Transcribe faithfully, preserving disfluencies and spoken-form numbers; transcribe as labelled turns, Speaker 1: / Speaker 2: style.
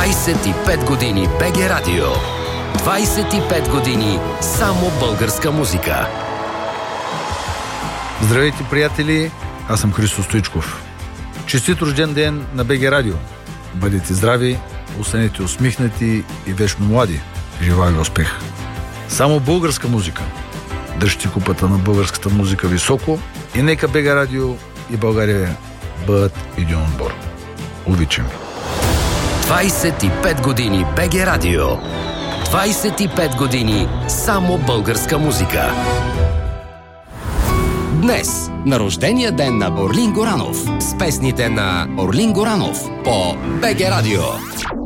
Speaker 1: двайсет и пет години БГ Радио. двайсет и пет години само българска музика.
Speaker 2: Здравейте, приятели! Аз съм Христо Стоичков. Честит рожден ден на БГ Радио! Бъдете здрави, останете усмихнати и вечно млади. Желая ви успех! Само българска музика. Дръжте купата на българската музика високо и нека БГ Радио и България бъдат един отбор. Обичам ви!
Speaker 1: двайсет и пет години БГ Радио. двайсет и пет години само българска музика. Днес на рождения ден на Орлин Горанов с песните на Орлин Горанов по БГ Радио.